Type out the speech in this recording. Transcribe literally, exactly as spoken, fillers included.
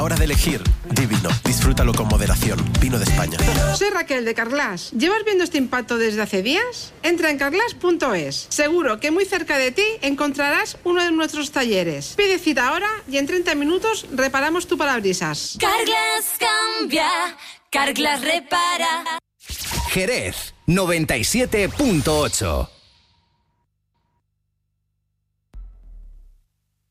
la hora de elegir, divino. Disfrútalo con moderación. Vino de España. Soy Raquel de Carglass. ¿Llevas viendo este impacto desde hace días? Entra en carglass punto es. Seguro que muy cerca de ti encontrarás uno de nuestros talleres. Pide cita ahora y en treinta minutos reparamos tu parabrisas. Carglass cambia, Carglass repara. Jerez noventa y siete punto ocho.